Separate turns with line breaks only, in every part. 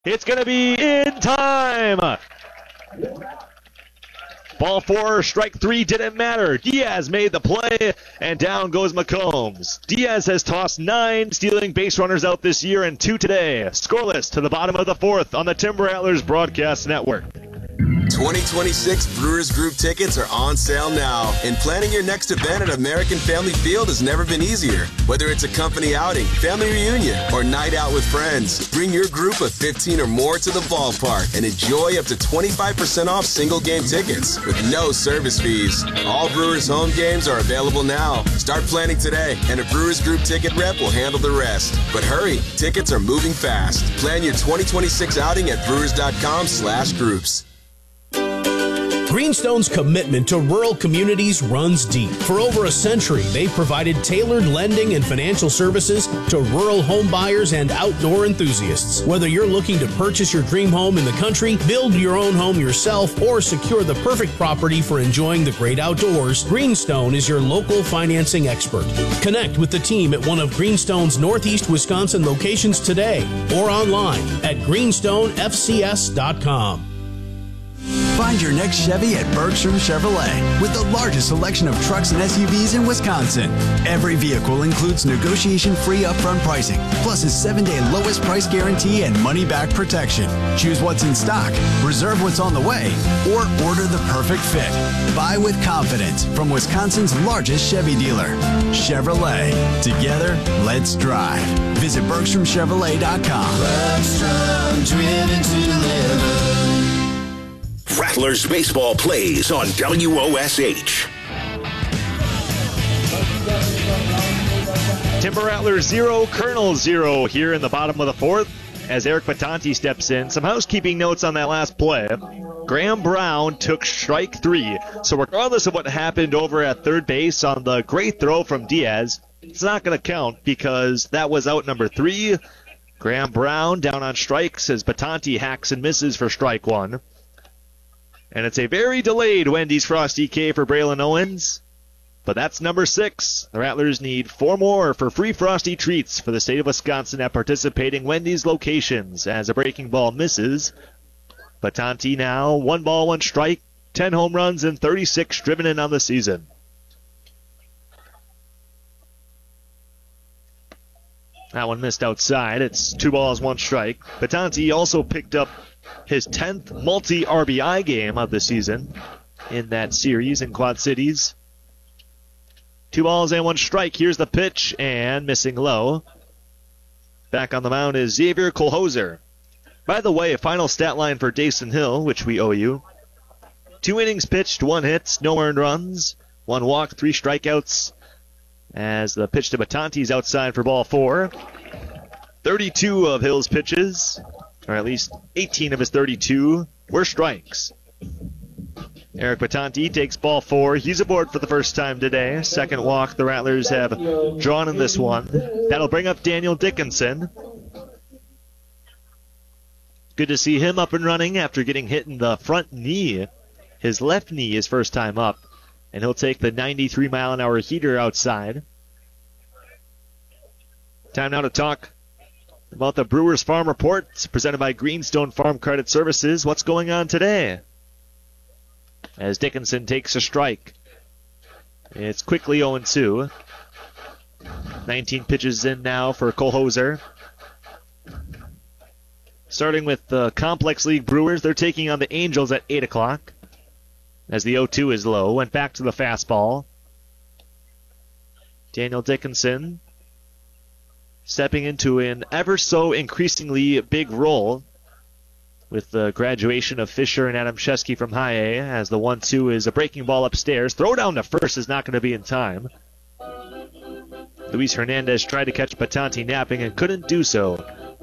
It's going to be in time. Ball 4, strike 3 didn't matter. Diaz made the play, and down goes McCombs. Diaz has tossed 9 stealing base runners out this year and 2 today. Scoreless to the bottom of the 4th on the Timber Rattlers Broadcast Network.
2026 Brewers Group tickets are on sale now, and planning your next event at American Family Field has never been easier. Whether it's a company outing, family reunion, or night out with friends, bring your group of 15 or more to the ballpark and enjoy up to 25% off single game tickets with no service fees. All Brewers home games are available now. Start planning today, and a Brewers Group ticket rep will handle the rest. But hurry, tickets are moving fast. Plan your 2026 outing at brewers.com/groups.
Greenstone's commitment to rural communities runs deep. For over a century, they've provided tailored lending and financial services to rural home buyers and outdoor enthusiasts. Whether you're looking to purchase your dream home in the country, build your own home yourself, or secure the perfect property for enjoying the great outdoors, Greenstone is your local financing expert. Connect with the team at one of Greenstone's Northeast Wisconsin locations today or online at greenstonefcs.com.
Find your next Chevy at Bergstrom Chevrolet with the largest selection of trucks and SUVs in Wisconsin. Every vehicle includes negotiation-free upfront pricing, plus a 7-day lowest price guarantee and money-back protection. Choose what's in stock, reserve what's on the way, or order the perfect fit. Buy with confidence from Wisconsin's largest Chevy dealer. Chevrolet. Together, let's drive. Visit BergstromChevrolet.com.
Bergstrom, driven to deliver.
Rattlers baseball plays on WOSH.
Timber Rattlers 0, Colonel 0 here in the bottom of the 4th as Eric Batanti steps in. Some housekeeping notes on that last play. Graham Brown took strike 3. So regardless of what happened over at third base on the great throw from Diaz, it's not going to count because that was out number 3. Graham Brown down on strikes as Batanti hacks and misses for strike 1. And it's a very delayed Wendy's Frosty K for Braylon Owens. But that's number 6. The Rattlers need 4 more for free Frosty treats for the state of Wisconsin at participating Wendy's locations as a breaking ball misses. Batanti now 1 ball, 1 strike, 10 home runs, and 36 driven in on the season. That one missed outside. It's 2 balls, 1 strike. Batanti also picked up his 10th multi-RBI game of the season in that series in Quad Cities. 2 balls and 1 strike. Here's the pitch, and missing low. Back on the mound is Xavier Kolhoser. By the way, a final stat line for Dason Hill, which we owe you. 2 innings pitched, 1 hit, no earned runs, 1 walk, 3 strikeouts. As the pitch to Batanti's outside for ball 4. 32 of Hill's pitches, or at least 18 of his 32, were strikes. Eric Batanti takes ball 4. He's aboard for the first time today. Second walk the Rattlers have drawn in this one. That'll bring up Daniel Dickinson. Good to see him up and running after getting hit in the front knee. His left knee his first time up. And he'll take the 93-mile-an-hour heater outside. Time now to talk about the Brewers Farm Report presented by Greenstone Farm Credit Services. What's going on today? As Dickinson takes a strike. It's quickly 0-2. 19 pitches in now for Kolhoser. Starting with the Complex League Brewers, they're taking on the Angels at 8 o'clock. As the 0-2 is low, went back to the fastball. Daniel Dickinson stepping into an ever so increasingly big role with the graduation of Fisher and Adam Chesky from high A, as the 1-2 is a breaking ball upstairs. Throw down to first is not going to be in time. Luis Hernandez tried to catch Batanti napping and couldn't do so.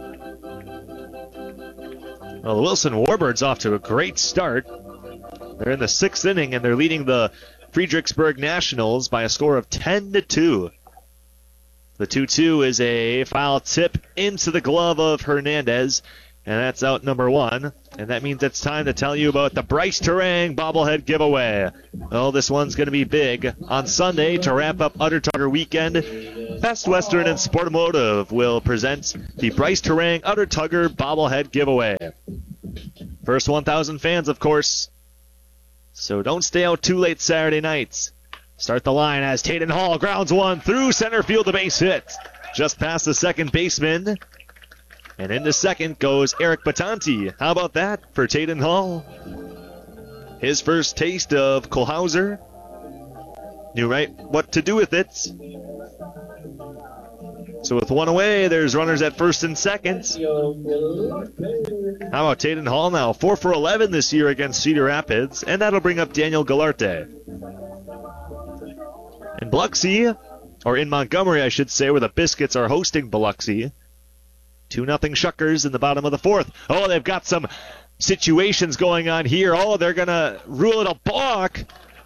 Well, the Wilson Warbirds off to a great start. They're in the 6th inning, and they're leading the Friedrichsburg Nationals by a score of 10-2. The 2-2 is a foul tip into the glove of Hernandez, and that's out number 1. And that means it's time to tell you about the Bryce Terang bobblehead giveaway. Well, this one's going to be big. On Sunday, to wrap up Underdogger Weekend, Best Western and Sportomotive will present the Bryce Terang Utter Tugger bobblehead giveaway. First 1,000 fans, of course. So don't stay out too late Saturday nights. Start the line as Taden Hall grounds one through center field, a base hit. Just past the second baseman. And into second goes Eric Batanti. How about that for Taden Hall? His first taste of Kohlhauser. Knew right what to do with it. So with one away, there's runners at first and second. How about Taden Hall now? 4 for 11 this year against Cedar Rapids, and that'll bring up Daniel Galarte. In Biloxi, or in Montgomery, I should say, where the Biscuits are hosting Biloxi. 2-0 Shuckers in the bottom of the fourth. Oh, they've got some situations going on here. Oh, they're going to rule it a balk.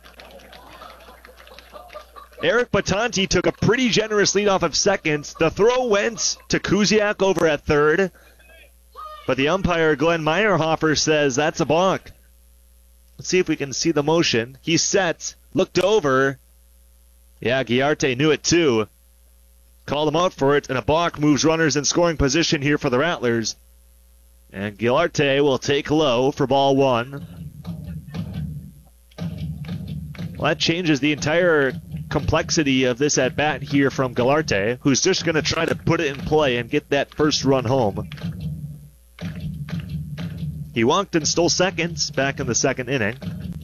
Eric Batanti took a pretty generous lead off of second. The throw went to Kuziak over at third. But the umpire, Glenn Meyerhofer, says that's a balk. Let's see if we can see the motion. He's set, looked over. Yeah, Giarte knew it too. Called him out for it, and a balk moves runners in scoring position here for the Rattlers. And Giarte will take low for ball one. Well, that changes the entire complexity of this at-bat here from Galarte, who's just going to try to put it in play and get that first run home. He walked and stole seconds back in the second inning.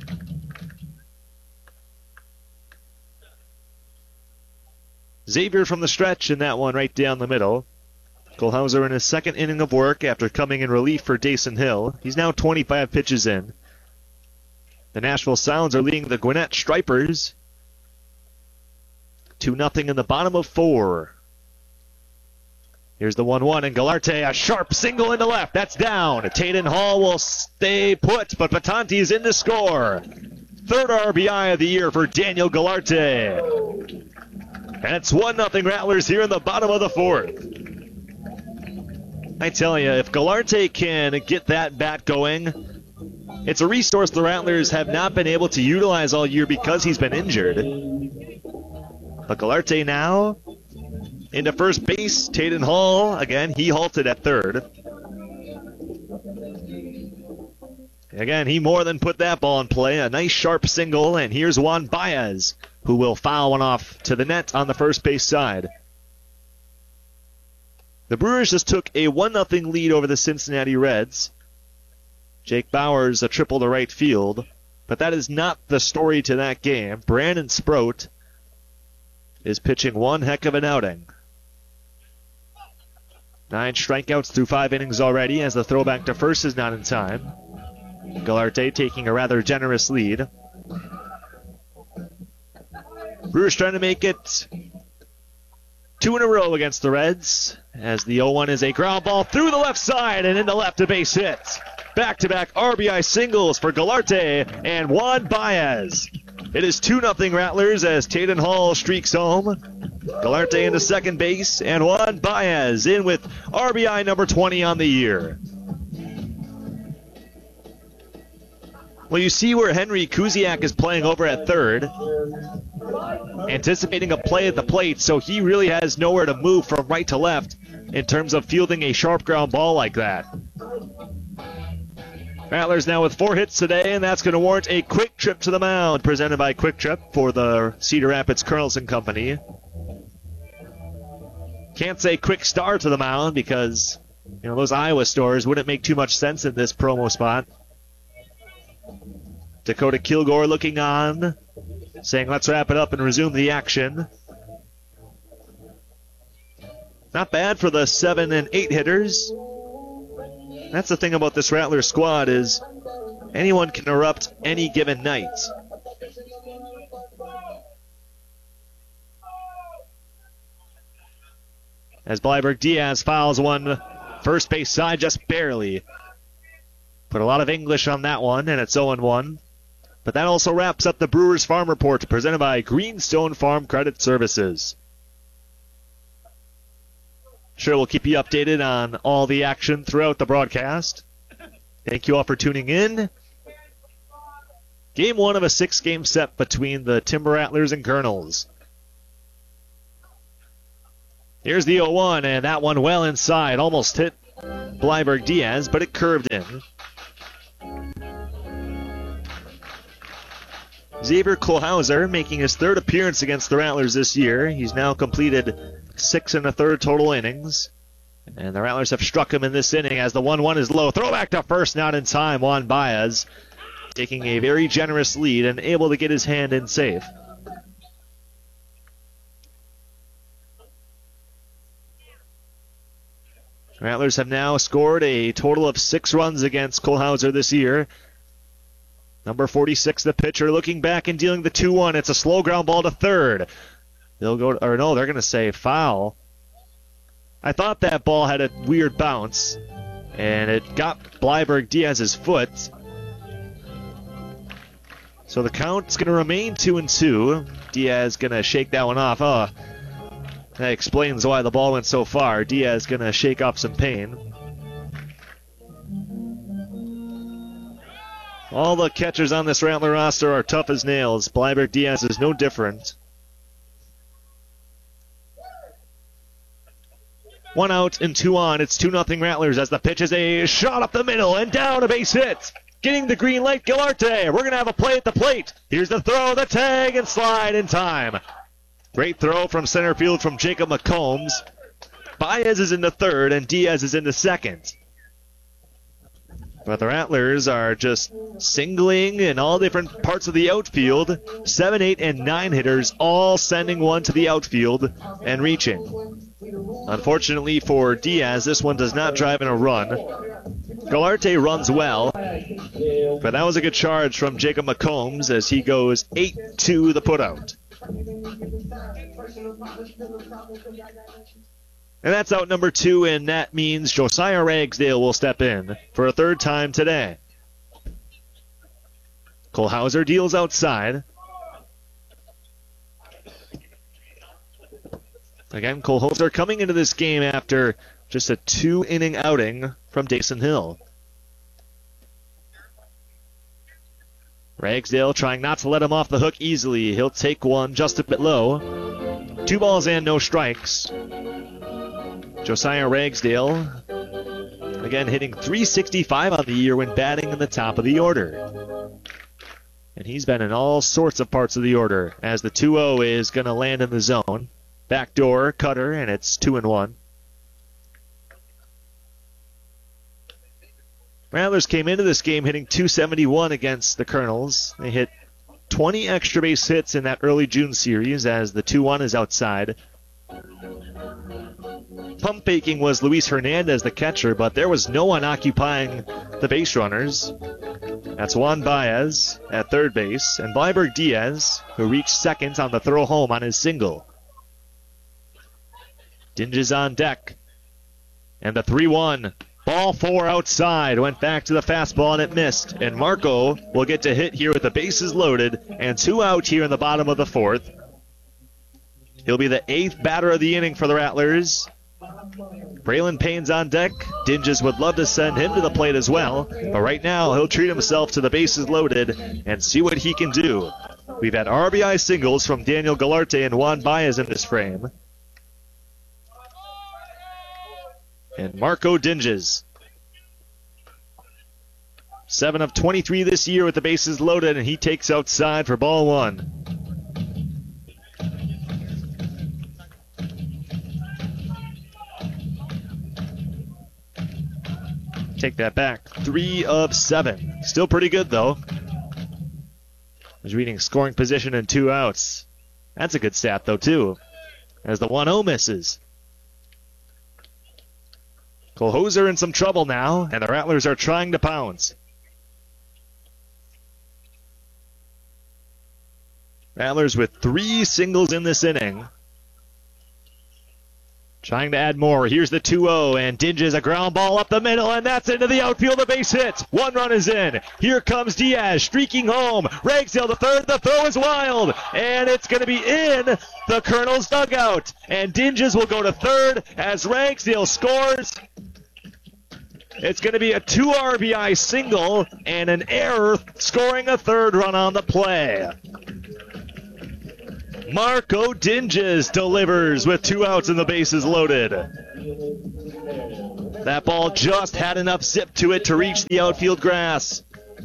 Xavier from the stretch in that one right down the middle. Kohlhauser in his second inning of work after coming in relief for Dason Hill. He's now 25 pitches in. The Nashville Sounds are leading the Gwinnett Stripers 2-0 in the bottom of 4. Here's the 1-1, and Galarte, a sharp single into left. That's down. Taden Hall will stay put, but Batanti is in to score. Third RBI of the year for Daniel Galarte. And it's 1-0 Rattlers here in the bottom of the fourth. I tell you, if Galarte can get that bat going, it's a resource the Rattlers have not been able to utilize all year because he's been injured. But Galarte now into first base. Taden Hall, again, he halted at third. Again, he more than put that ball in play. A nice sharp single, and here's Juan Baez, who will foul one off to the net on the first base side. The Brewers just took a 1-0 lead over the Cincinnati Reds. Jake Bowers a triple to right field, but that is not the story to that game. Brandon Sproat is pitching one heck of an outing. 9 strikeouts through 5 innings already, as the throwback to first is not in time. Galarte taking a rather generous lead. Brewers trying to make it 2 in a row against the Reds, as the 0-1 is a ground ball through the left side and into left, a base hit. Back-to-back RBI singles for Galarte and Juan Baez. It is 2-0 Rattlers as Taden Hall streaks home. Galarte into second base, and Juan Baez in with RBI number 20 on the year. Well, you see where Henry Kuziak is playing over at third, anticipating a play at the plate, so he really has nowhere to move from right to left in terms of fielding a sharp ground ball like that. Rattlers now with 4 hits today, and that's going to warrant a quick trip to the mound, presented by Quick Trip for the Cedar Rapids Kernels and Company. Can't say quick start to the mound because, those Iowa stores wouldn't make too much sense in this promo spot. Dakota Kilgore looking on, saying let's wrap it up and resume the action. Not bad for the 7 and 8 hitters. That's the thing about this Rattler squad is anyone can erupt any given night. As Bleiberg Diaz fouls one first base side just barely. Put a lot of English on that one, and it's 0-1. But that also wraps up the Brewers Farm Report presented by Greenstone Farm Credit Services. Sure, we'll keep you updated on all the action throughout the broadcast. Thank you all for tuning in. Game 1 of a 6-game set between the Timber Rattlers and Kernels. Here's the 0-1, and that one well inside. Almost hit Bleiberg Diaz, but it curved in. Xavier Kohlhauser making his third appearance against the Rattlers this year. He's now completed 6 1/3 total innings. And the Rattlers have struck him in this inning as the 1-1 is low. Throwback to first, not in time. Juan Baez taking a very generous lead and able to get his hand in safe. Rattlers have now scored a total of 6 runs against Kohlhauser this year. Number 46, the pitcher, looking back and dealing the 2-1. It's a slow ground ball to third. They're going to say foul. I thought that ball had a weird bounce, and it got Bleiberg Diaz's foot. So the count's going to remain 2-2. Diaz going to shake that one off. Oh, that explains why the ball went so far. Diaz going to shake off some pain. All the catchers on this Rattler roster are tough as nails. Bleiberg Diaz is no different. 1 out and 2 on. It's 2-0 Rattlers as the pitch is a shot up the middle and down, a base hit. Getting the green light, Gilarte. We're going to have a play at the plate. Here's the throw, the tag, and slide in time. Great throw from center field from Jacob McCombs. Baez is in the third and Diaz is in the second. But the Rattlers are just singling in all different parts of the outfield. 7, 8, and 9 hitters all sending one to the outfield and reaching. Unfortunately for Diaz, this one does not drive in a run. Gilarte runs well, but that was a good charge from Jacob McCombs as he goes 8-2 the putout. And that's out number 2, and that means Josiah Ragsdale will step in for a third time today. Kohlhauser deals outside. Again, Kohlhauser coming into this game after just a 2-inning outing from Dason Hill. Ragsdale trying not to let him off the hook easily. He'll take one just a bit low. 2 balls and no strikes. Josiah Ragsdale, again hitting .365 on the year when batting in the top of the order. And he's been in all sorts of parts of the order as the 2-0 is going to land in the zone. Backdoor cutter, and it's 2-1. Rattlers came into this game hitting .271 against the Colonels. They hit 20 extra base hits in that early June series as the 2-1 is outside. Pump faking was Luis Hernandez, the catcher, but there was no one occupying the base runners. That's Juan Baez at third base, and Bleiberg Diaz, who reached second on the throw home on his single. Dinges on deck, and the 3-1. Ball 4 outside, went back to the fastball and it missed. And Marco will get to hit here with the bases loaded and 2 out here in the bottom of the 4th. He'll be the 8th batter of the inning for the Rattlers. Braylon Payne's on deck. Dinges would love to send him to the plate as well, but right now he'll treat himself to the bases loaded and see what he can do. We've had RBI singles from Daniel Gilarte and Juan Baez in this frame. And Marco Dinges, 7 of 23 this year with the bases loaded, and he takes outside for ball 1. Take that back. 3 of 7. Still pretty good, though. He's reading scoring position and 2 outs. That's a good stat, though, too, as the 1-0 misses. Kohlhauser in some trouble now, and the Rattlers are trying to pounce. Rattlers with 3 singles in this inning. Trying to add more. Here's the 2-0, and Dinges a ground ball up the middle, and that's into the outfield. A base hit. 1 run is in. Here comes Diaz streaking home. Ragsdale the third. The throw is wild, and it's going to be in the Colonel's dugout. And Dinges will go to third as Ragsdale scores. It's going to be a 2 RBI single and an error, scoring a 3rd run on the play. Marco Dinges delivers with 2 outs and the bases loaded. That ball just had enough zip to it to reach the outfield grass.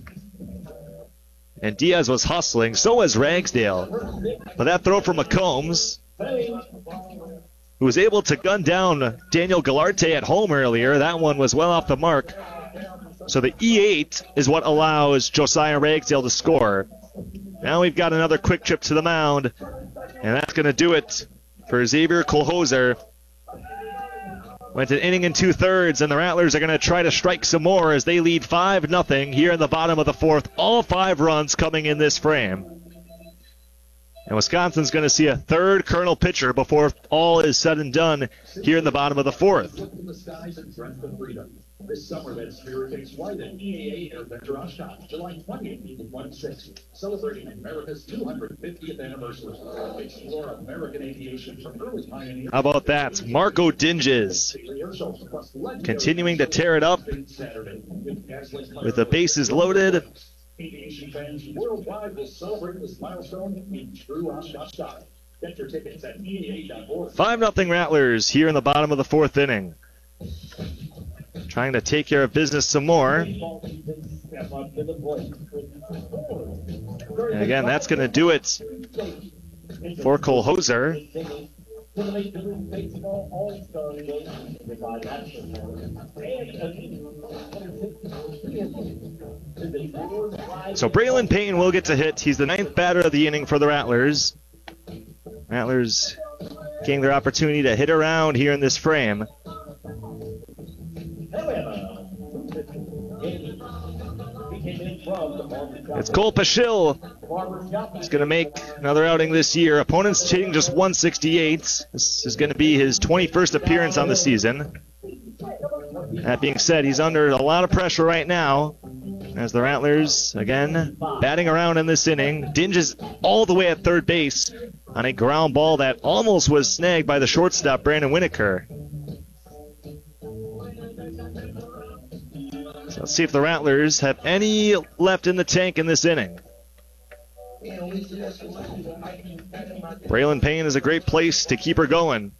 And Diaz was hustling, so was Ragsdale. But that throw from McCombs, who was able to gun down Daniel Galarte at home earlier, that one was well off the mark. So the E8 is what allows Josiah Ragsdale to score. Now we've got another quick trip to the mound, and that's going to do it for Xavier Kolhoser. Went an inning and 2/3, and the Rattlers are going to try to strike some more as they lead 5-0 here in the bottom of the 4th. All 5 runs coming in this frame. And Wisconsin's going to see a third Colonel pitcher before all is said and done here in the bottom of the 4th.
This summer, that spirit takes flight at EAA Air Venture Oshkosh, July 20th through 26th, celebrating America's 250th anniversary. Explore American aviation from early pioneers.
How about that? Marco Dinges continuing to tear it up with the bases loaded.
Aviation fans worldwide will celebrate this milestone in true Oshkosh style. Get your tickets at EAA.org.
5-0 Rattlers here in the bottom of the 4th inning. Trying to take care of business some more. And again, that's going to do it for Kolhoser. So Braylon Payne will get to hit. He's the 9th batter of the inning for the Rattlers. Rattlers getting their opportunity to hit around here in this frame. It's Cole Paschil. He's going to make another outing this year. Opponents hitting just 168. This is going to be his 21st appearance on the season. That being said, he's under a lot of pressure right now as the Rattlers, again, batting around in this inning. Dinges all the way at third base on a ground ball that almost was snagged by the shortstop, Brandon Winokur. So let's see if the Rattlers have any left in the tank in this inning. Braylon Payne is a great place to keep her going.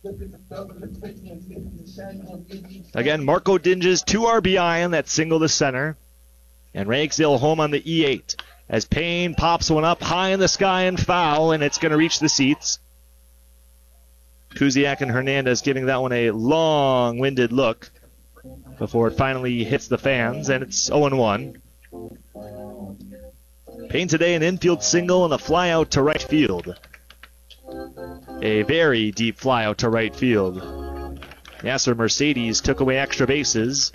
Again, Marco Dinges, 2 RBI on that single to center. And Ragsdale home on the E8 as Payne pops one up high in the sky and foul, and it's going to reach the seats. Kuziak and Hernandez giving that one a long-winded look before it finally hits the fans, and it's 0-1. Payne today an infield single and a fly out to right field. A very deep fly out to right field. Yasser Mercedes took away extra bases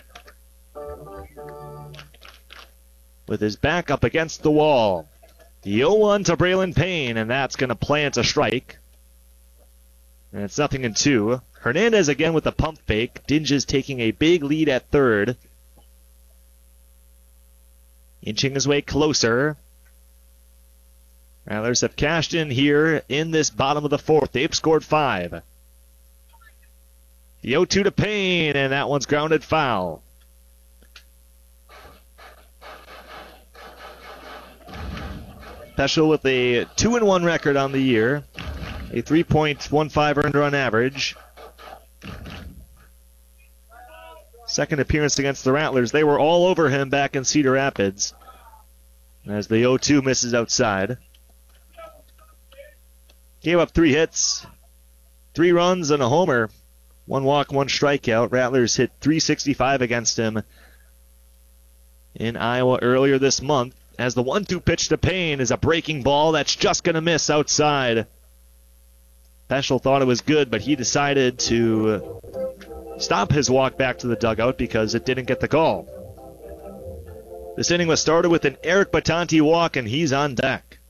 with his back up against the wall. The 0-1 to Braylon Payne, and that's going to plant a strike. And it's 0-2. Hernandez again with the pump fake. Dinges taking a big lead at third. Inching his way closer. Rattlers have cashed in here in this bottom of the 4th. They've scored 5. The 0-2 to Payne, and that one's grounded foul. Paschil with a 2-1 record on the year. A 3.15 earned run average. Second appearance against the Rattlers. They were all over him back in Cedar Rapids as the 0-2 misses outside. Gave up 3 hits, 3 runs, and a homer. 1 walk, 1 strikeout. Rattlers hit .365 against him in Iowa earlier this month. As the 1-2 pitch to Payne is a breaking ball that's just going to miss outside. Paschil thought it was good, but he decided to stop his walk back to the dugout because it didn't get the call. This inning was started with an Eric Batanti walk, and he's on deck.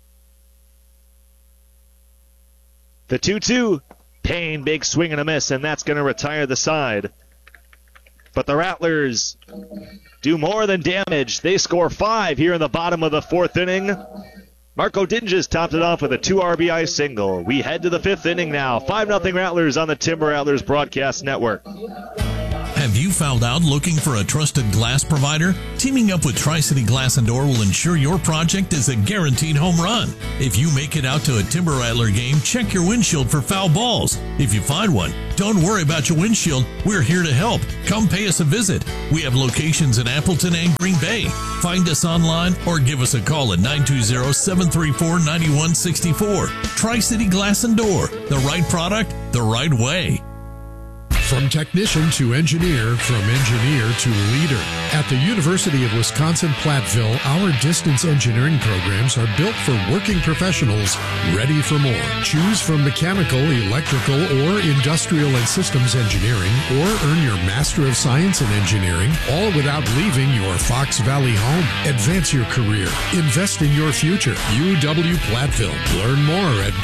The 2-2, Payne, big swing and a miss, and that's going to retire the side. But the Rattlers do more than damage. They score 5 here in the bottom of the 4th inning. Marco Dinges topped it off with a 2 RBI single. We head to the 5th inning now. 5-0 Rattlers on the Timber Rattlers Broadcast Network.
Have you found out looking for a trusted glass provider? Teaming up with Tri-City Glass and Door will ensure your project is a guaranteed home run. If you make it out to a Timber Rattler game, check your windshield for foul balls. If you find one, don't worry about your windshield. We're here to help. Come pay us a visit. We have locations in Appleton and Green Bay. Find us online or give us a call at 920-734-9164. Tri-City Glass and Door. The right product, the right way.
From technician to engineer, from engineer to leader. At the University of Wisconsin-Platteville, our distance engineering programs are built for working professionals ready for more. Choose from mechanical, electrical, or industrial and systems engineering, or earn your Master of Science in Engineering, all without leaving your Fox Valley home. Advance your career. Invest in your future. UW-Platteville. Learn more at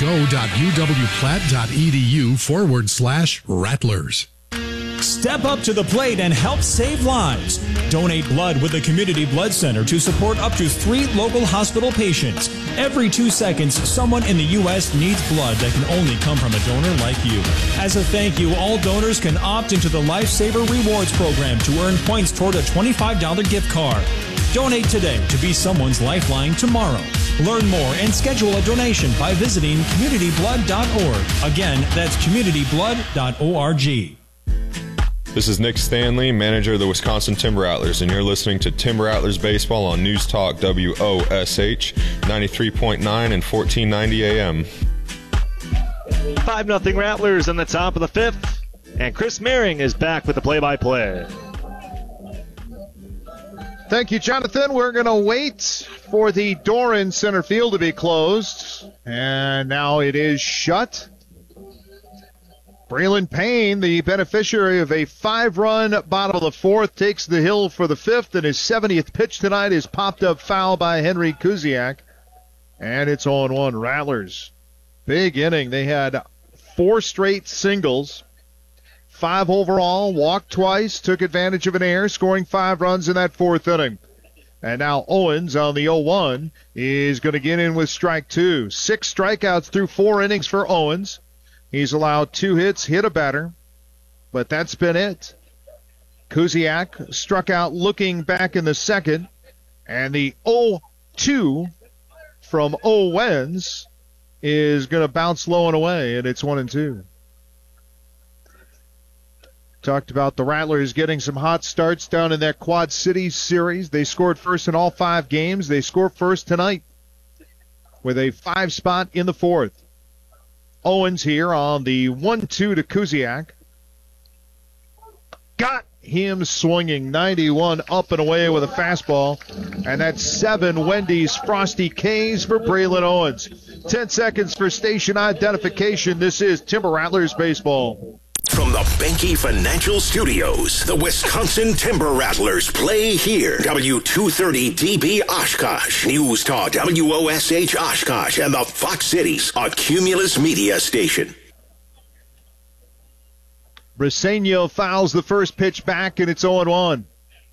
go.uwplatt.edu/Rattlers.
Step up to the plate and help save lives. Donate blood with the Community Blood Center to support up to 3 local hospital patients. Every 2 seconds, someone in the U.S. needs blood that can only come from a donor like you. As a thank you, all donors can opt into the Lifesaver Rewards program to earn points toward a $25 gift card. Donate today to be someone's lifeline tomorrow. Learn more and schedule a donation by visiting communityblood.org. Again, that's communityblood.org.
This is Nick Stanley, manager of the Wisconsin Timber Rattlers, and you're listening to Timber Rattlers Baseball on News Talk WOSH 93.9 and 1490 AM.
5-0 Rattlers in the top of the 5th, and Chris Mehring is back with the play-by-play.
Thank you, Jonathan. We're going to wait for the door in center field to be closed, and now it is shut. Braylon Payne, the beneficiary of a 5-run bottom of the 4th, takes the hill for the 5th, and his 70th pitch tonight is popped up foul by Henry Kuziak, and it's 0-1 Rattlers. Big inning. They had 4 straight singles, 5 overall, walked twice, took advantage of an error, scoring 5 runs in that 4th inning. And now Owens on the 0-1 is going to get in with strike 2. 6 strikeouts through 4 innings for Owens. He's allowed 2 hits, hit a batter, but that's been it. Kuziak struck out looking back in the 2nd, and the 0-2 from Owens is going to bounce low and away, and it's 1-2. Talked about the Rattlers getting some hot starts down in that Quad Cities series. They scored first in all 5 games. They score first tonight with a 5 spot in the 4th. Owens here on the 1-2 to Kuziak. Got him swinging 91 up and away with a fastball. And that's 7 Wendy's Frosty K's for Braylon Owens. 10 seconds for station identification. This is Timber Rattlers Baseball.
From the Banky Financial Studios, the Wisconsin Timber Rattlers play here. W230DB Oshkosh, News Talk WOSH Oshkosh, and the Fox Cities, a Cumulus Media station.
Briseño fouls the first pitch back, and it's 0-1.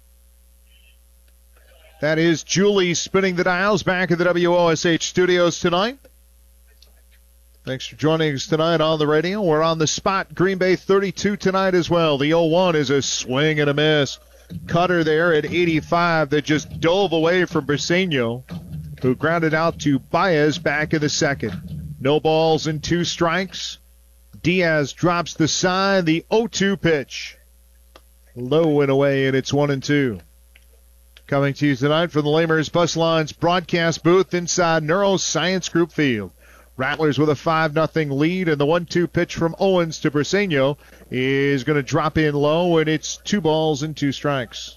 That is Julie spinning the dials back at the WOSH studios tonight. Thanks for joining us tonight on the radio. We're on the spot. Green Bay 32 tonight as well. The 0-1 is a swing and a miss. Cutter there at 85 that just dove away from Briseño, who grounded out to Baez back in the 2nd. No balls and 2 strikes. Diaz drops the sign. The 0-2 pitch. Low and away, and it's 1-2. Coming to you tonight from the Lamers Bus Lines broadcast booth inside Neuroscience Group Field. Rattlers with a 5-0 lead, and the 1-2 pitch from Owens to Briseño is going to drop in low, and it's 2 balls and 2 strikes.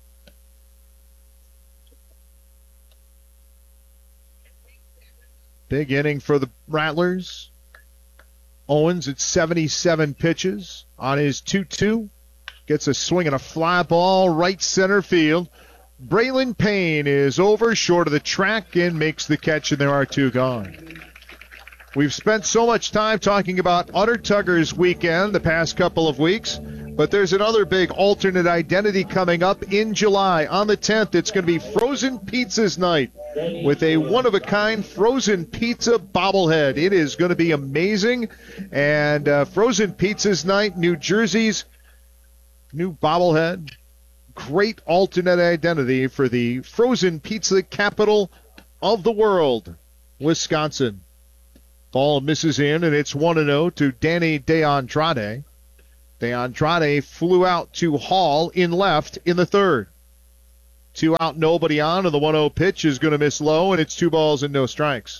Big inning for the Rattlers. Owens at 77 pitches on his 2-2. Gets a swing and a fly ball right center field. Braylon Payne is over short of the track and makes the catch, and there are 2 gone. We've spent so much time talking about Utter Tuggers weekend the past couple of weeks, but there's another big alternate identity coming up in July. On the 10th, it's going to be Frozen Pizzas Night with a one-of-a-kind frozen pizza bobblehead. It is going to be amazing. And Frozen Pizzas Night, New Jersey's new bobblehead. Great alternate identity for the frozen pizza capital of the world, Wisconsin. Ball misses in, and it's 1-0 to Danny DeAndrade. DeAndrade flew out to Hall in left in the third. 2 out, nobody on, and the 1-0 pitch is going to miss low, and it's 2 balls and no strikes.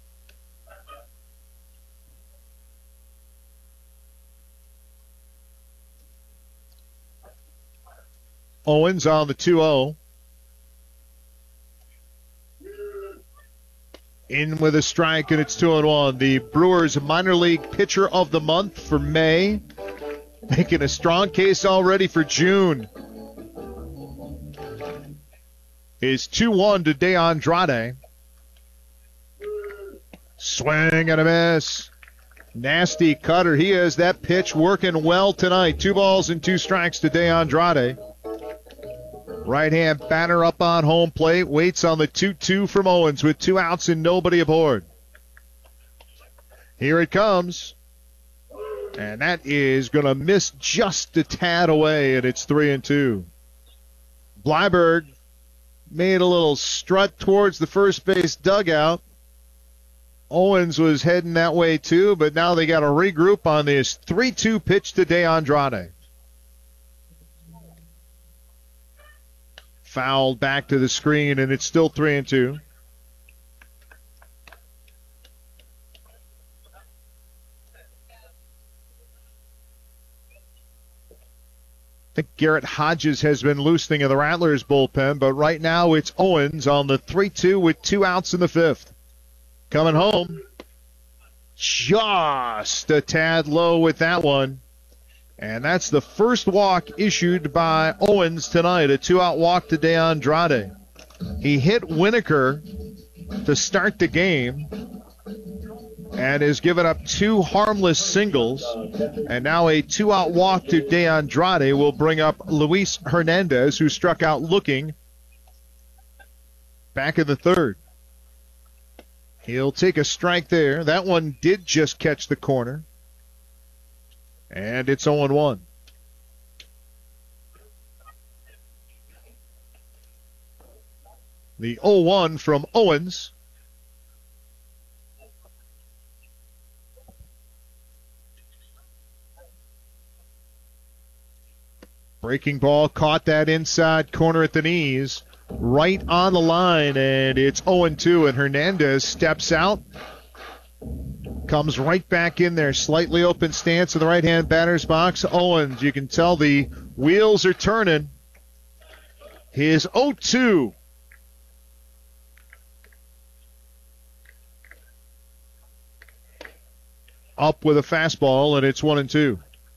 Owens on the 2-0. In with a strike, and it's 2-1. The Brewers minor league pitcher of the month for May. Making a strong case already for June. Is 2-1 to DeAndrade. Swing and a miss. Nasty cutter. He has that pitch working well tonight. 2 balls and 2 strikes to DeAndrade. Right-hand batter up on home plate. Waits on the 2-2 from Owens with 2 outs and nobody aboard. Here it comes. And that is going to miss just a tad away, and it's 3-2. Bleiberg made a little strut towards the first base dugout. Owens was heading that way too, but now they got to regroup on this 3-2 pitch to DeAndrade. Fouled back to the screen, and it's still 3-2. I think Garrett Hodges has been loosening in the Rattlers bullpen, but right now it's Owens on the 3-2 with 2 outs in the 5th. Coming home, just a tad low with that one. And that's the first walk issued by Owens tonight, a 2-out walk to DeAndrade. He hit Winokur to start the game and has given up 2 harmless singles. And now a 2-out walk to DeAndrade will bring up Luis Hernandez, who struck out looking back in the 3rd. He'll take a strike there. That one did just catch the corner. And it's 0-1. The 0-1 from Owens. Breaking ball caught that inside corner at the knees. Right on the line, and it's 0-2, and Hernandez steps out. Comes right back in there. Slightly open stance in the right-hand batter's box. Owens, you can tell the wheels are turning. His 0-2. Up with a fastball, and it's 1-2.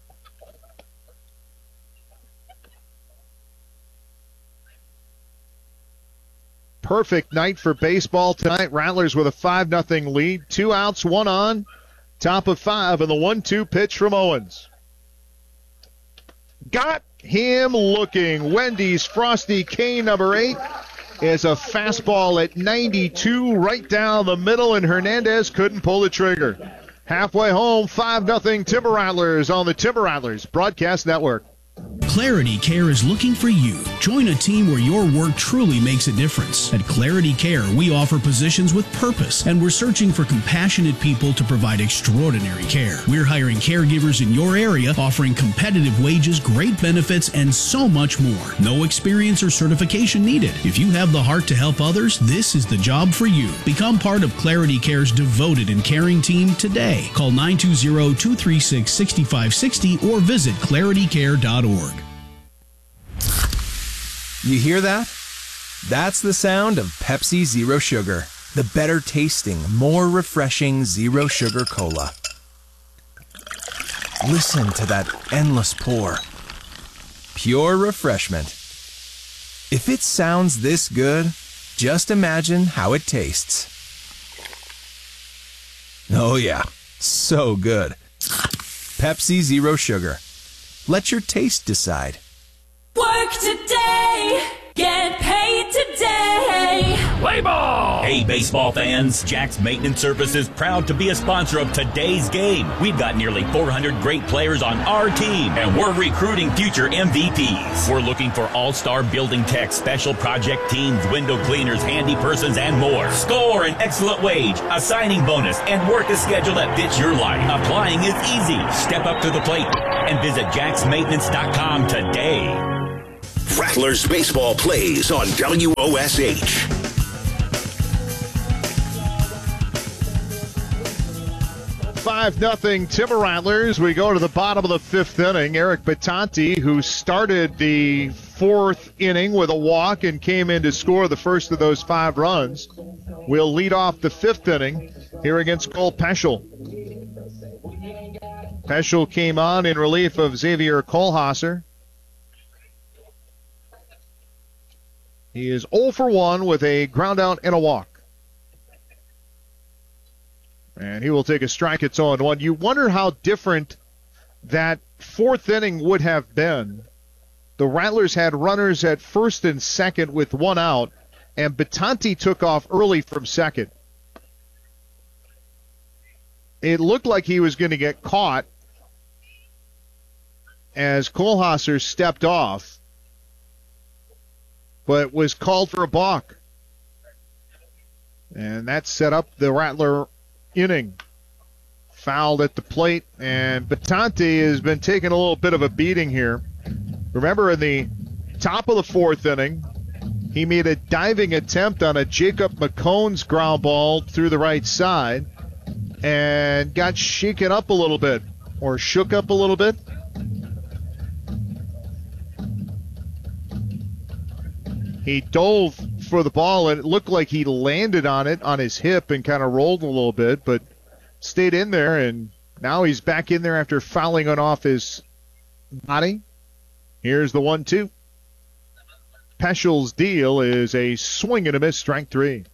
Perfect night for baseball tonight. Rattlers with a 5-0 lead. 2 outs, 1 on. Top of 5, and the 1-2 pitch from Owens. Got him looking. Wendy's Frosty K number 8 is a fastball at 92 right down the middle, and Hernandez couldn't pull the trigger. Halfway home, 5-0 Timber Rattlers on the Timber Rattlers Broadcast Network.
Clarity Care is looking for you. Join a team where your work truly makes a difference. At Clarity Care, we offer positions with purpose, and we're searching for compassionate people to provide extraordinary care. We're hiring caregivers in your area, offering competitive wages, great benefits, and so much more. No experience or certification needed. If you have the heart to help others, this is the job for you. Become part of Clarity Care's devoted and caring team today. Call 920-236-6560 or visit claritycare.org.
You hear that? That's the sound of Pepsi Zero Sugar, the better tasting, more refreshing Zero Sugar Cola. Listen to that endless pour. Pure refreshment. If it sounds this good, just imagine how it tastes. Oh yeah, so good. Pepsi Zero Sugar. Let your taste decide.
Work today, get paid today.
Play ball! Hey, baseball fans, Jack's Maintenance Services proud to be a sponsor of today's game. We've got nearly 400 great players on our team, and we're recruiting future MVPs. We're looking for all-star building techs, special project teams, window cleaners, handy persons, and more. Score an excellent wage, a signing bonus, and work a schedule that fits your life. Applying is easy. Step up to the plate and visit jacksmaintenance.com today.
Rattlers baseball plays on WOSH.
5-0 Timber Rattlers. We go to the bottom of the fifth inning. Eric Batanti, who started the fourth inning with a walk and came in to score the first of those 5 runs, will lead off the fifth inning here against Cole Peschel. Peschel came on in relief of Xavier Kohlhasser. He is 0 for 1 with a ground out and a walk. And he will take a strike at 0-1. You wonder how different that fourth inning would have been. The Rattlers had runners at first and second with 1 out, and Batanti took off early from second. It looked like he was going to get caught as Kohlhasser stepped off, but was called for a balk. And that set up the Rattler inning. Fouled at the plate, and Batanti has been taking a little bit of a beating here. Remember, in the top of the fourth inning, he made a diving attempt on a Jacob McCone's ground ball through the right side and got shaken up a little bit, or shook up a little bit. He dove for the ball, and it looked like he landed on it on his hip and kind of rolled a little bit, but stayed in there, and now he's back in there after fouling it off his body. Here's the 1-2. Peschel's deal is a swing and a miss, strike 3.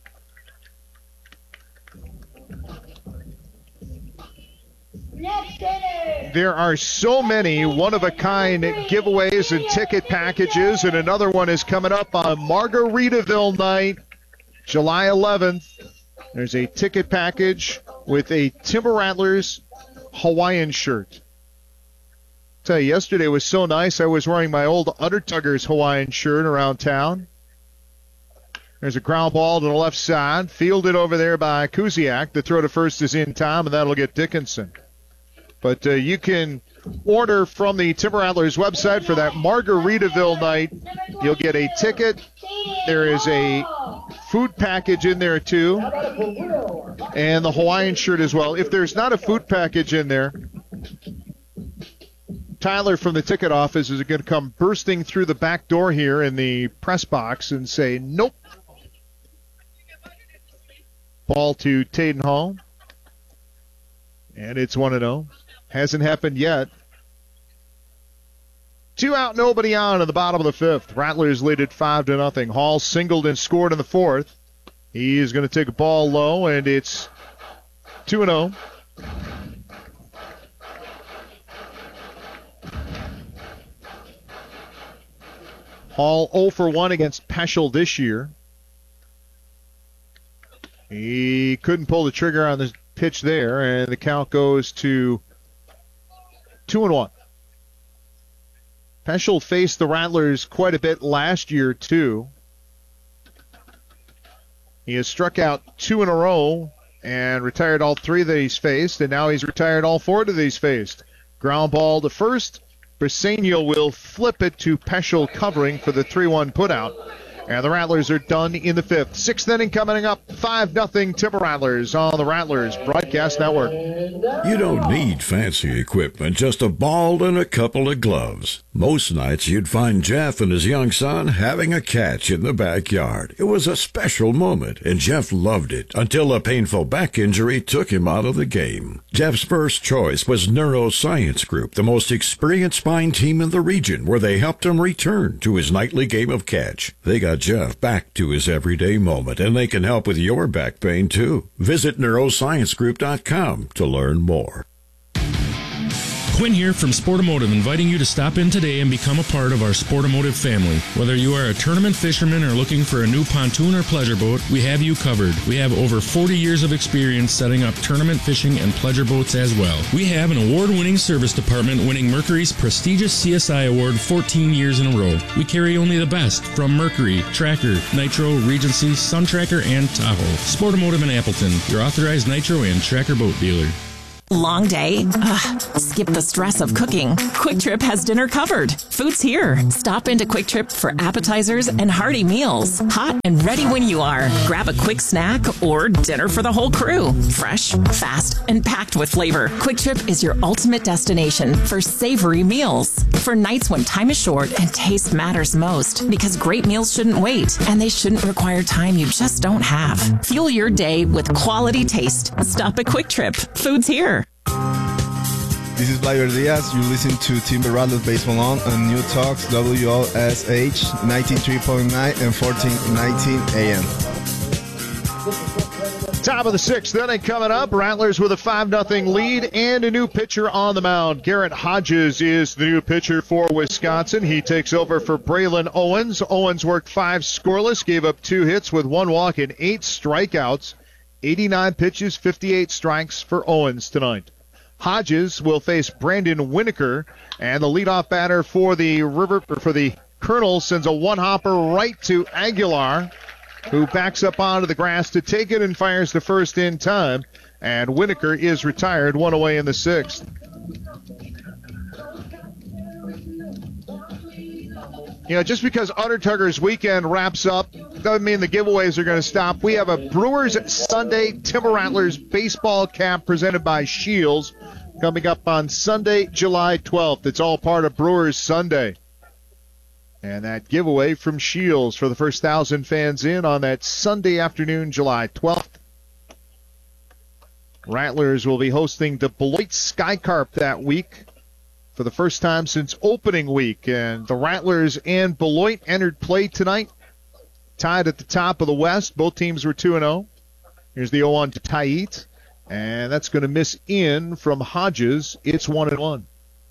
There are so many one-of-a-kind giveaways and ticket packages, and another one is coming up on Margaritaville night, July 11th. There's a ticket package with a Timber Rattlers Hawaiian shirt. I'll tell you, yesterday was so nice. I was wearing my old Undertuggers Hawaiian shirt around town. There's a ground ball to the left side, fielded over there by Kuziak. The throw to first is in time, and that'll get Dickinson. But you can order from the Timber Rattlers website for that Margaritaville night. You'll get a ticket. There is a food package in there, too, and the Hawaiian shirt as well. If there's not a food package in there, Tyler from the ticket office is going to come bursting through the back door here in the press box and say, nope. Ball to Taden Hall. And it's 1-0. Hasn't happened yet. 2 out, nobody on in the bottom of the fifth. Rattlers lead it 5-0. Hall singled and scored in the fourth. He is going to take a ball low, and it's 2-0. Hall 0 for 1 against Peschel this year. He couldn't pull the trigger on the pitch there, and the count goes to 2-1. Peschel faced the Rattlers quite a bit last year, too. He has struck out 2 in a row and retired all 3 that he's faced, and now he's retired all 4 that he's faced. Ground ball to first. Briseño will flip it to Peschel covering for the 3-1 putout. And the Rattlers are done in the fifth. Sixth inning coming up, 5-0 Timber Rattlers on the Rattlers Broadcast Network.
You don't need fancy equipment, just a ball and a couple of gloves. Most nights you'd find Jeff and his young son having a catch in the backyard. It was a special moment, and Jeff loved it until a painful back injury took him out of the game. Jeff's first choice was Neuroscience Group, the most experienced spine team in the region, where they helped him return to his nightly game of catch. They got Jeff back to his everyday moment, and they can help with your back pain, too. Visit neurosciencegroup.com to learn more.
Quinn here from Sportomotive, inviting you to stop in today and become a part of our Sportomotive family. Whether you are a tournament fisherman or looking for a new pontoon or pleasure boat, we have you covered. We have over 40 years of experience setting up tournament fishing and pleasure boats as well. We have an award-winning service department winning Mercury's prestigious CSI Award 14 years in a row. We carry only the best from Mercury, Tracker, Nitro, Regency, Sun Tracker, and Tahoe. Sportomotive in Appleton, your authorized Nitro and Tracker boat dealer.
Long day? Ugh, skip the stress of cooking. Quick Trip has dinner covered. Food's here. Stop into Quick Trip for appetizers and hearty meals. Hot and ready when you are. Grab a quick snack or dinner for the whole crew. Fresh, fast, and packed with flavor. Quick Trip is your ultimate destination for savory meals. For nights when time is short and taste matters most. Because great meals shouldn't wait, and they shouldn't require time you just don't have. Fuel your day with quality taste. Stop at Quick Trip. Food's here.
This is Blair Diaz. You listen to Timber Rattlers Baseball on New Talks WOSH 93.9 and 1419 AM.
Top of the sixth inning coming up. Rattlers with a 5-0 lead and a new pitcher on the mound. Garrett Hodges is the new pitcher for Wisconsin. He takes over for Braylon Owens. Owens worked 5 scoreless, gave up 2 hits with 1 walk and 8 strikeouts. 89 pitches, 58 strikes for Owens tonight. Hodges will face Brandon Winokur, and the leadoff batter for the Colonels sends a one-hopper right to Aguilar, who backs up onto the grass to take it and fires to first in time. And Winokur is retired, 1 away in the 6th. You know, just because Undertugger's weekend wraps up doesn't mean the giveaways are going to stop. We have a Brewers Sunday Timber Rattlers baseball cap presented by Shields coming up on Sunday, July 12th. It's all part of Brewers Sunday. And that giveaway from Shields for the first 1,000 fans in on that Sunday afternoon, July 12th. Rattlers will be hosting the Beloit Skycarp that week for the first time since opening week. And the Rattlers and Beloit entered play tonight, tied at the top of the West. Both teams were 2-0. Here's the 0-1 to Tait, and that's going to miss in from Hodges. It's 1-1.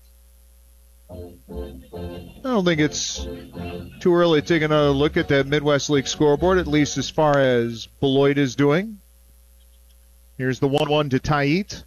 I don't think it's too early to take another look at that Midwest League scoreboard, at least as far as Beloit is doing. Here's the 1-1 to Tait.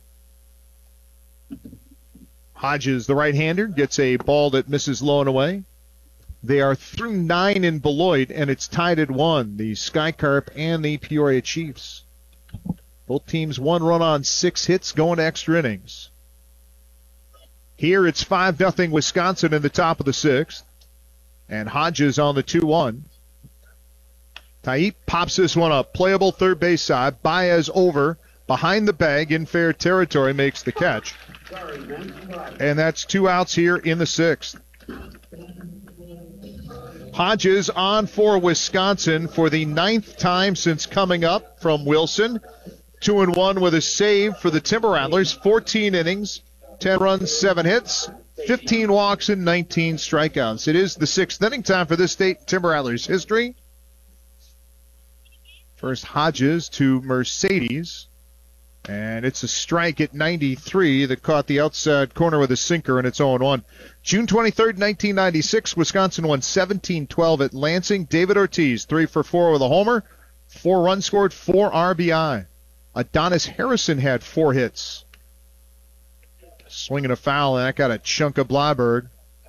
Hodges, the right-hander, gets a ball that misses low and away. They are through 9 in Beloit, and it's tied at 1, the Skycarp and the Peoria Chiefs. Both teams 1 run on 6 hits going to extra innings. Here it's 5-0 Wisconsin in the top of the 6th, and Hodges on the 2-1. Tait pops this one up. Playable third base side. Baez over, behind the bag, in fair territory, makes the catch. And that's 2 outs here in the 6th. Hodges on for Wisconsin for the 9th time since coming up from Wilson. 2-1 with a save for the Timber Rattlers. 14 innings, 10 runs, 7 hits, 15 walks, and 19 strikeouts. It is the 6th inning. Time for this state Timber Rattlers history. First Hodges to Mercedes. And it's a strike at 93 that caught the outside corner with a sinker, and it's 0-1. June 23rd, 1996, Wisconsin won 17-12 at Lansing. David Ortiz, 3 for 4 with a homer, 4 runs scored, 4 RBI. Adonis Harrison had 4 hits. Swinging a foul, and that got a chunk of Blyberg.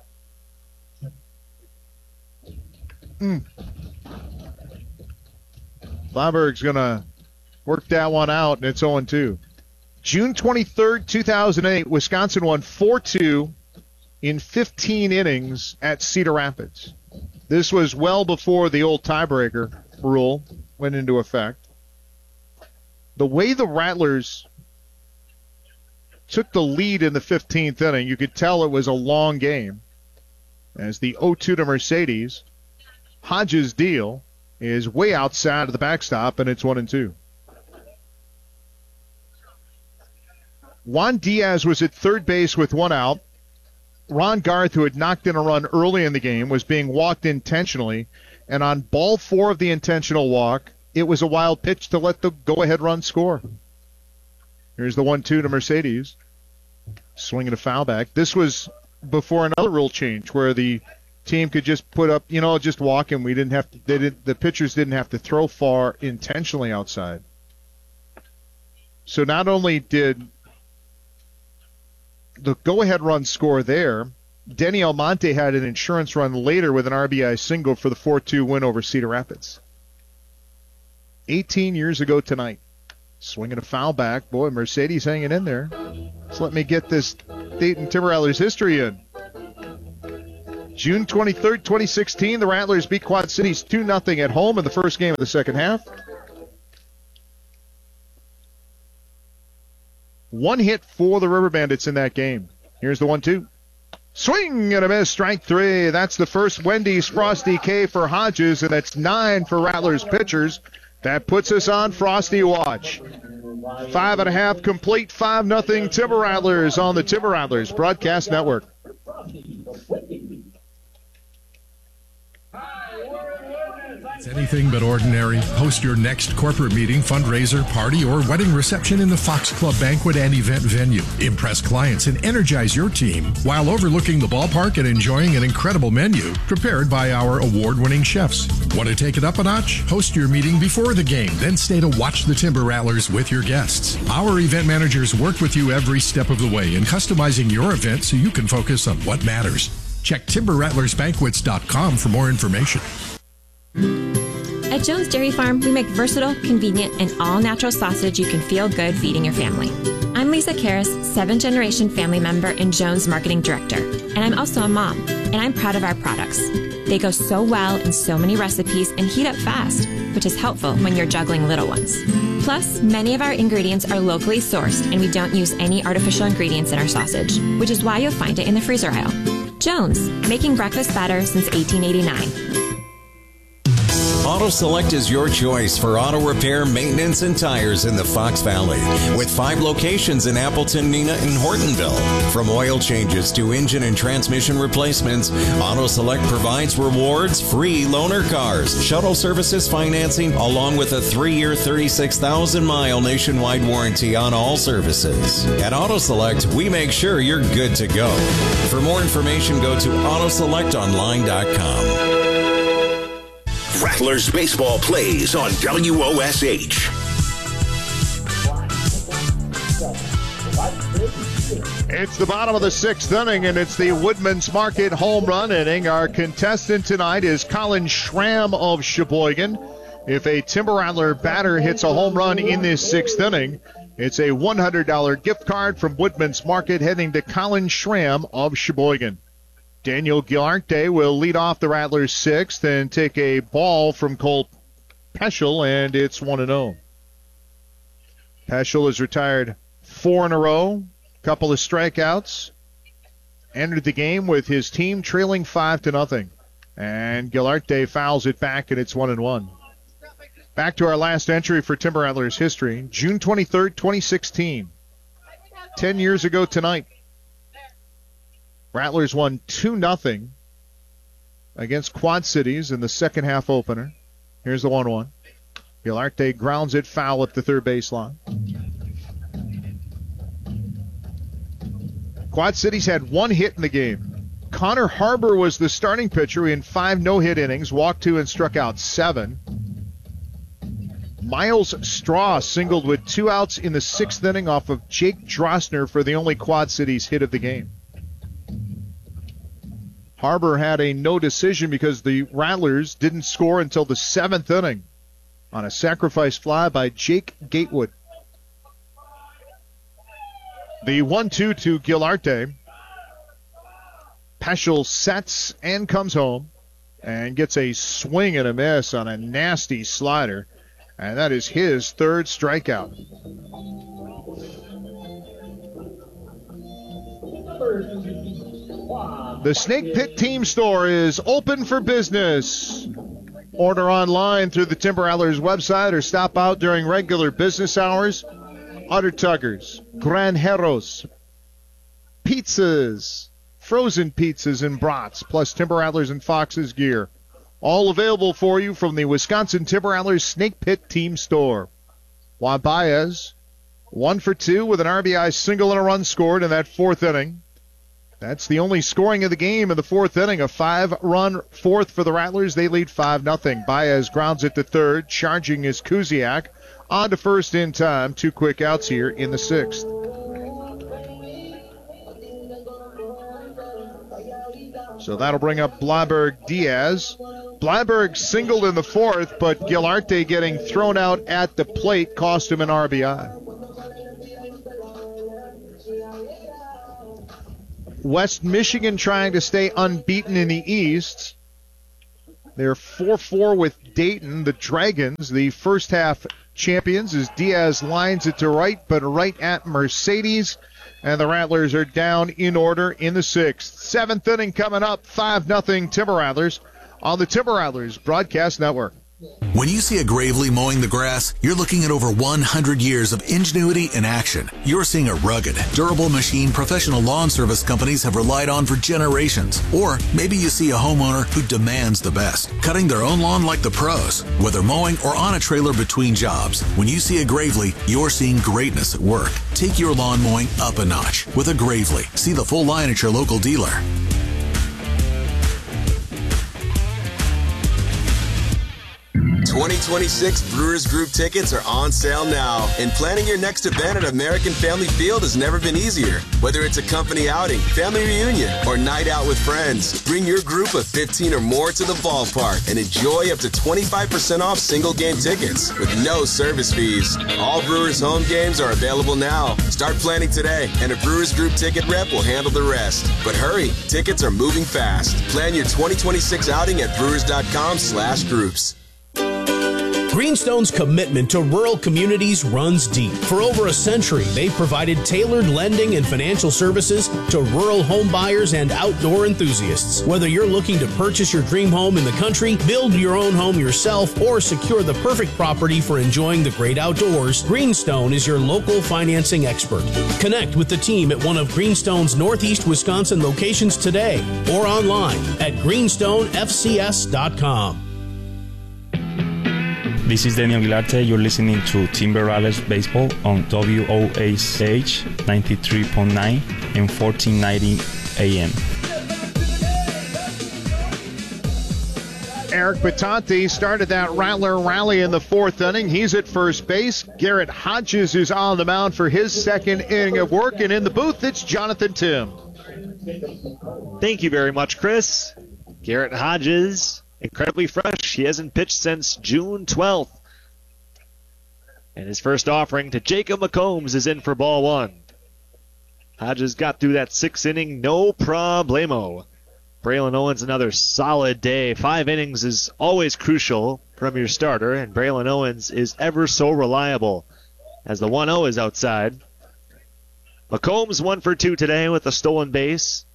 Blyberg's going to work that one out, and it's 0-2. June 23rd, 2008, Wisconsin won 4-2 in 15 innings at Cedar Rapids. This was well before the old tiebreaker rule went into effect. The way the Rattlers took the lead in the 15th inning, you could tell it was a long game. As the 0-2 to Mercedes, Hodges' deal is way outside of the backstop, and it's 1-2. Juan Diaz was at third base with 1 out. Ron Garth, who had knocked in a run early in the game, was being walked intentionally. And on ball 4 of the intentional walk, it was a wild pitch to let the go-ahead run score. Here's the 1-2 to Mercedes. Swinging a foul back. This was before another rule change where the team could just put up, just walk, and the pitchers didn't have to throw far intentionally outside. So not only did the go-ahead run score there, Denny Almonte had an insurance run later with an RBI single for the 4-2 win over Cedar Rapids. 18 years ago tonight. Swinging a foul back. Boy, Mercedes hanging in there. So let me get this Dayton Timber Rattlers history in. June 23rd, 2016, the Rattlers beat Quad Cities 2-0 at home in the first game of the second half. One hit for the River Bandits in that game. Here's the 1-2. Swing and a miss, strike 3. That's the first Wendy's Frosty K for Hodges, and that's 9 for Rattlers pitchers. That puts us on Frosty watch. 5.5 complete, 5-0 Timber Rattlers on the Timber Rattlers Broadcast Network.
It's anything but ordinary. Host your next corporate meeting, fundraiser, party, or wedding reception in the Fox Club banquet and event venue. Impress clients and energize your team while overlooking the ballpark and enjoying an incredible menu prepared by our award-winning chefs. Want to take it up a notch? Host your meeting before the game, then stay to watch the Timber Rattlers with your guests. Our event managers work with you every step of the way in customizing your event so you can focus on what matters. Check TimberRattlersBanquets.com for more information.
At Jones Dairy Farm, we make versatile, convenient, and all-natural sausage you can feel good feeding your family. I'm Lisa Karras, 7th-generation family member and Jones marketing director, and I'm also a mom, and I'm proud of our products. They go so well in so many recipes and heat up fast, which is helpful when you're juggling little ones. Plus, many of our ingredients are locally sourced, and we don't use any artificial ingredients in our sausage, which is why you'll find it in the freezer aisle. Jones, making breakfast better since 1889.
Auto Select is your choice for auto repair, maintenance, and tires in the Fox Valley. With 5 locations in Appleton, Neenah, and Hortonville. From oil changes to engine and transmission replacements, Auto Select provides rewards, free loaner cars, shuttle services financing, along with a 3-year, 36,000-mile nationwide warranty on all services. At Auto Select, we make sure you're good to go. For more information, go to autoselectonline.com.
Rattlers baseball plays on WOSH.
It's the bottom of the 6th inning, and it's the Woodman's Market home run inning. Our contestant tonight is Colin Schramm of Sheboygan. If a Timber Rattler batter hits a home run in this 6th inning, it's a $100 gift card from Woodman's Market heading to Colin Schramm of Sheboygan. Daniel Gilarte will lead off the Rattlers 6th and take a ball from Cole Peschel, and it's 1-0. Peschel has retired 4 in a row, couple of strikeouts, entered the game with his team trailing 5-0. And Gilarte fouls it back, and it's 1-1. Back to our last entry for Timber Rattlers history, June 23rd, 2016. 10 years ago tonight. Rattlers won 2-0 against Quad Cities in the second half opener. Here's the 1-1. Gilarte grounds it foul at the third baseline. Quad Cities had 1 hit in the game. Connor Harbor was the starting pitcher in 5 no-hit innings, walked 2 and struck out 7. Miles Straw singled with 2 outs in the 6th inning off of Jake Drosner for the only Quad Cities hit of the game. Harbor had a no decision because the Rattlers didn't score until the 7th inning on a sacrifice fly by Jake Gatewood. The 1-2 to Gilarte. Peschel sets and comes home and gets a swing and a miss on a nasty slider, and that is his 3rd strikeout. The Snake Pit Team Store is open for business. Order online through the Timber Rattlers website or stop out during regular business hours. Otter Tuggers, Granjeros, pizzas, frozen pizzas and brats, plus Timber Rattlers and Fox's gear. All available for you from the Wisconsin Timber Rattlers Snake Pit Team Store. Juan Baez 1 for 2 with an RBI single and a run scored in that fourth inning. That's the only scoring of the game in the fourth inning. A 5-run fourth for the Rattlers. They lead 5-0. Baez grounds it to third. Charging is Kuziak. On to first in time. 2 quick outs here in the sixth. So that'll bring up Blomberg Diaz. Blomberg singled in the fourth, but Gilarte getting thrown out at the plate cost him an RBI. West Michigan trying to stay unbeaten in the East. They're 4-4 with Dayton. The Dragons, the first half champions, as Diaz lines it to right, but right at Mercedes. And the Rattlers are down in order in the sixth. Seventh inning coming up, 5-0 Timber Rattlers on the Timber Rattlers Broadcast Network.
When you see a Gravely mowing the grass, you're looking at over 100 years of ingenuity in action. You're seeing a rugged, durable machine professional lawn service companies have relied on for generations. Or maybe you see a homeowner who demands the best, cutting their own lawn like the pros, whether mowing or on a trailer between jobs. When you see a Gravely, you're seeing greatness at work. Take your lawn mowing up a notch with a Gravely. See the full line at your local dealer.
2026 Brewers Group tickets are on sale now, and planning your next event at American Family Field has never been easier. Whether it's a company outing, family reunion, or night out with friends, bring your group of 15 or more to the ballpark and enjoy up to 25% off single game tickets with no service fees. All Brewers home games are available now. Start planning today, and a Brewers Group ticket rep will handle the rest. But hurry, tickets are moving fast. Plan your 2026 outing at brewers.com/groups.
Greenstone's commitment to rural communities runs deep. For over a century, they've provided tailored lending and financial services to rural home buyers and outdoor enthusiasts. Whether you're looking to purchase your dream home in the country, build your own home yourself, or secure the perfect property for enjoying the great outdoors, Greenstone is your local financing expert. Connect with the team at one of Greenstone's Northeast Wisconsin locations today or online at greenstonefcs.com.
This is Daniel Gilarte. You're listening to Timber Rattlers Baseball on WOSH 93.9 and 1490 AM.
Eric Batanti started that Rattler rally in the fourth inning. He's at first base. Garrett Hodges is on the mound for his second inning of work. And in the booth, it's Jonathan Tim.
Thank you very much, Chris. Garrett Hodges, incredibly fresh. He hasn't pitched since June 12th. And his first offering to Jacob McCombs is in for ball one. Hodges got through that sixth inning, no problemo. Braylon Owens, another solid day. 5 innings is always crucial from your starter, and Braylon Owens is ever so reliable as the 1-0 is outside. McCombs 1 for 2 today with a stolen base.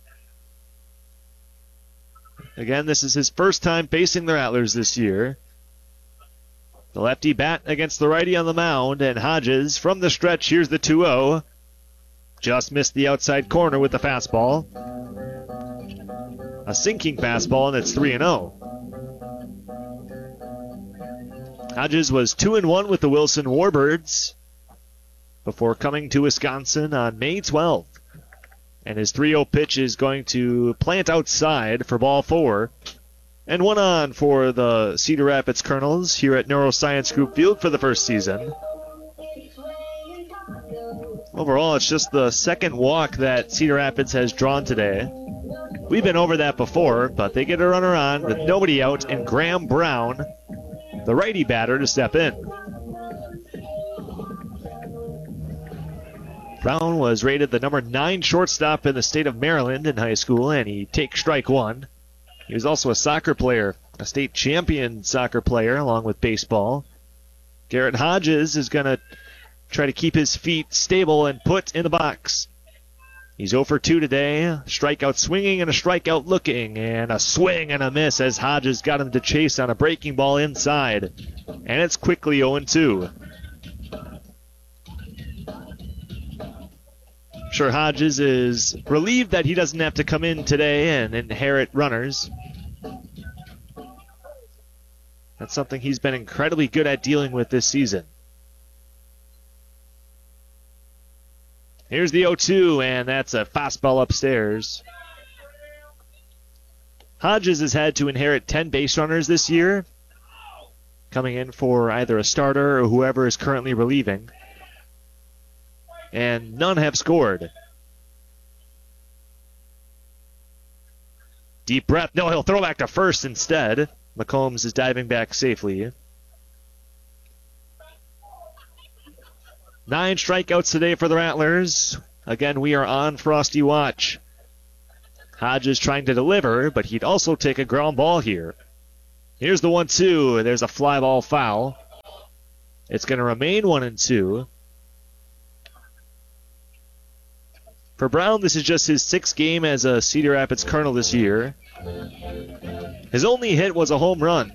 Again, this is his first time facing the Rattlers this year. The lefty bat against the righty on the mound, and Hodges from the stretch. Here's the 2-0. Just missed the outside corner with the fastball. A sinking fastball, and it's 3-0. Hodges was 2-1 with the Wilson Warbirds before coming to Wisconsin on May 12th. And his 3-0 pitch is going to plant outside for ball 4. And 1 on for the Cedar Rapids Colonels here at Neuroscience Group Field for the first season. Overall, it's just the second walk that Cedar Rapids has drawn today. We've been over that before, but they get a runner on with nobody out and Graham Brown, the righty batter, to step in. Brown was rated the number 9 shortstop in the state of Maryland in high school, and he takes strike 1. He was also a soccer player, a state champion soccer player, along with baseball. Garrett Hodges is going to try to keep his feet stable and put in the box. He's 0 for 2 today. Strikeout swinging and a strikeout looking, and a swing and a miss as Hodges got him to chase on a breaking ball inside. And it's quickly 0-2. I'm sure Hodges is relieved that he doesn't have to come in today and inherit runners. That's something he's been incredibly good at dealing with this season. Here's the 0-2, and that's a fastball upstairs. Hodges has had to inherit 10 base runners this year, coming in for either a starter or whoever is currently relieving. And none have scored. Deep breath. No, he'll throw back to first instead. McCombs is diving back safely. 9 strikeouts today for the Rattlers. Again, we are on Frosty watch. Hodges trying to deliver, but he'd also take a ground ball here. Here's the 1-2. There's a fly ball foul. It's going to remain 1-2. For Brown, this is just his 6th game as a Cedar Rapids Colonel this year. His only hit was a home run.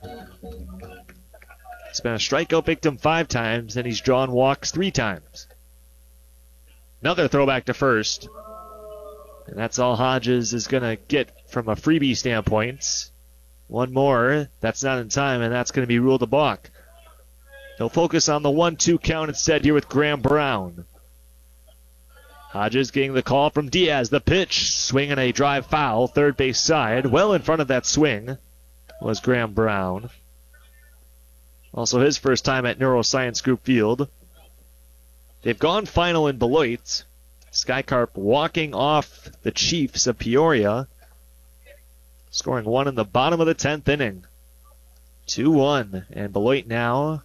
He's been a strikeout victim 5 times, and he's drawn walks 3 times. Another throwback to first. And that's all Hodges is going to get from a freebie standpoint. One more. That's not in time, and that's going to be ruled a balk. He'll focus on the 1-2 count instead here with Graham Brown. Hodges getting the call from Diaz. The pitch, swinging a drive foul, third base side. Well in front of that swing was Graham Brown. Also his first time at Neuroscience Group Field. They've gone final in Beloit. Skycarp walking off the Chiefs of Peoria, scoring 1 in the bottom of the 10th inning. 2-1, and Beloit now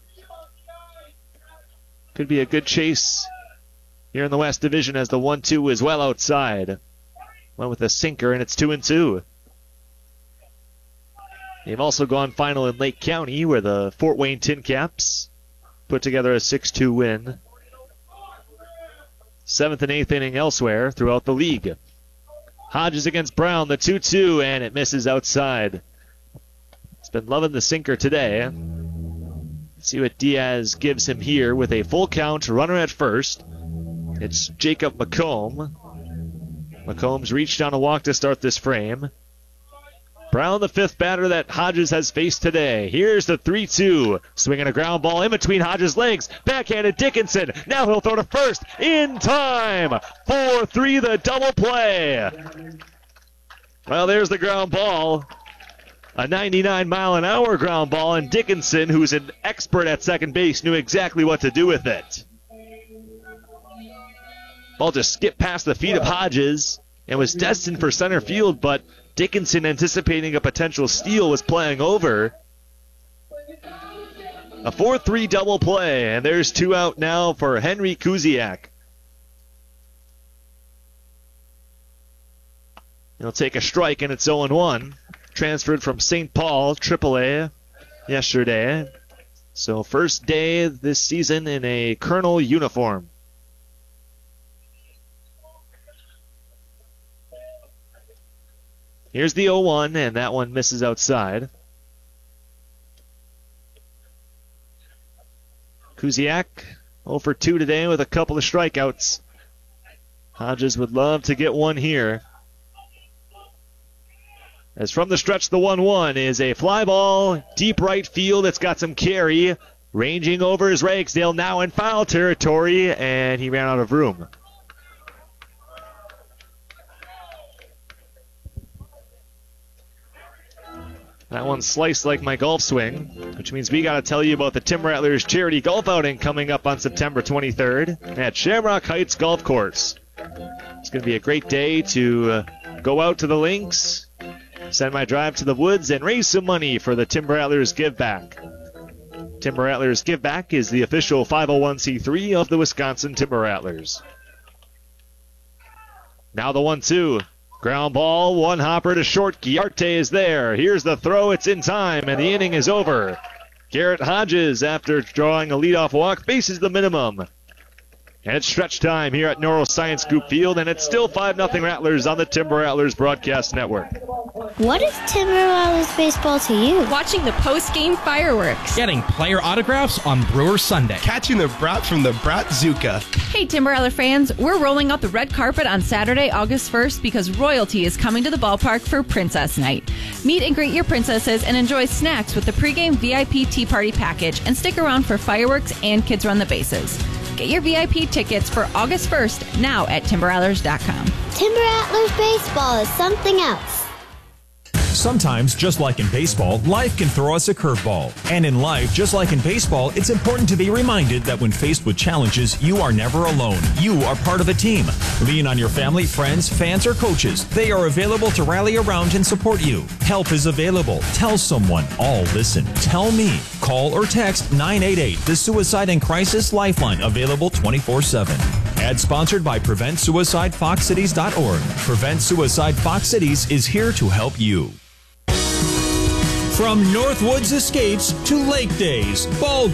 could be a good chase here in the West Division as the 1-2 is well outside. Went with a sinker, and it's 2-2. They've also gone final in Lake County, where the Fort Wayne Tin Caps put together a 6-2 win. 7th and 8th inning elsewhere throughout the league. Hodges against Brown, the 2-2, and it misses outside. He's been loving the sinker today. Let's see what Diaz gives him here with a full count, runner at first. It's Jacob McComb. McComb's reached on a walk to start this frame. Brown, the 5th batter that Hodges has faced today. Here's the 3-2. Swinging a ground ball in between Hodges' legs. Backhanded Dickinson. Now he'll throw to first. In time. 4-3, the double play. Well, there's the ground ball. A 99-mile-an-hour ground ball, and Dickinson, who's an expert at second base, knew exactly what to do with it. Ball just skipped past the feet of Hodges and was destined for center field, but Dickinson, anticipating a potential steal, was playing over. A 4-3 double play, and there's 2 out now for Henry Kuziak. He'll take a strike, and it's 0-1. Transferred from St. Paul, AAA, yesterday. So first day this season in a Colonel uniform. Here's the 0-1, and that one misses outside. Kuziak 0 for 2 today with a couple of strikeouts. Hodges would love to get one here. As from the stretch, the 1-1 is a fly ball, deep right field. It's got some carry. Ranging over is Ragsdale, now in foul territory, and he ran out of room. That one sliced like my golf swing, which means we got to tell you about the Tim Rattlers charity golf outing coming up on September 23rd at Shamrock Heights Golf Course. It's going to be a great day to go out to the links, send my drive to the woods, and raise some money for the Timber Rattlers Give Back. Timber Rattlers Give Back is the official 501c3 of the Wisconsin Timber Rattlers. Now the 1-2. Ground ball, one hopper to short. Guiarte is there. Here's the throw. It's in time, and the inning is over. Garrett Hodges, after drawing a leadoff walk, faces the minimum. And it's stretch time here at Neuroscience Group Field, and it's still 5-0 Rattlers on the Timber Rattlers Broadcast Network.
What is Timber Rattlers baseball to you?
Watching the post-game fireworks.
Getting player autographs on Brewer Sunday.
Catching the brat from the Bratzuka.
Hey, Timber Rattler fans, we're rolling out the red carpet on Saturday, August 1st, because royalty is coming to the ballpark for Princess Night. Meet and greet your princesses and enjoy snacks with the pregame VIP tea party package, and stick around for fireworks and Kids Run the Bases. Get your VIP tickets for August 1st now at timberrattlers.com.
Timber Rattlers baseball is something else.
Sometimes, just like in baseball, life can throw us a curveball. And in life, just like in baseball, it's important to be reminded that when faced with challenges, you are never alone. You are part of a team. Lean on your family, friends, fans, or coaches. They are available to rally around and support you. Help is available. Tell someone. All listen. Tell me. Call or text 988, the Suicide and Crisis Lifeline, available 24/7. Ad sponsored by PreventSuicideFoxCities.org. Prevent Suicide Fox Cities is here to help you. From Northwoods Escapes to Lake Days, ball